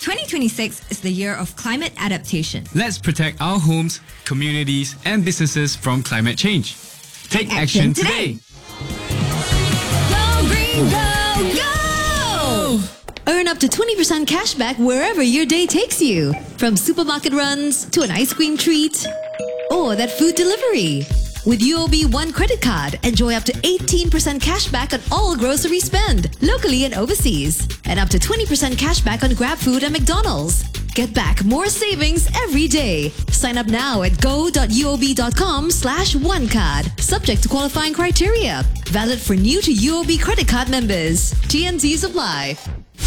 2026 is the year of climate adaptation. Let's protect our homes, communities, and businesses from climate change. Take action today. Go green, go, go! Earn up to 20% cashback wherever your day takes you. From supermarket runs to an ice cream treat or that food delivery. With UOB One credit card, enjoy up to 18% cashback on all grocery spend, locally and overseas. And up to 20% cashback on GrabFood and McDonald's. Get back more savings every day. Sign up now at go.uob.com/onecard. Subject to qualifying criteria. Valid for new to UOB credit card members. TNCs apply.